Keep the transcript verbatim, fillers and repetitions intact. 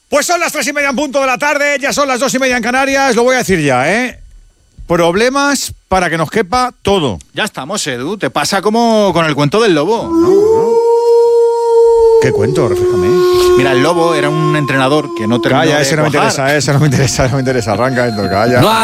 Pues son las tres y media en punto de la tarde, ya son las dos y media en Canarias, lo voy a decir ya, ¿eh? Problemas para que nos quepa todo. Ya estamos, Edu, te pasa como con el cuento del lobo. No, no. ¿Qué cuento? Refléjame. Mira, el lobo era un entrenador que no terminó Calla, de ese no me cuajar. interesa, ese no me interesa, no me interesa. Arranca esto, calla. No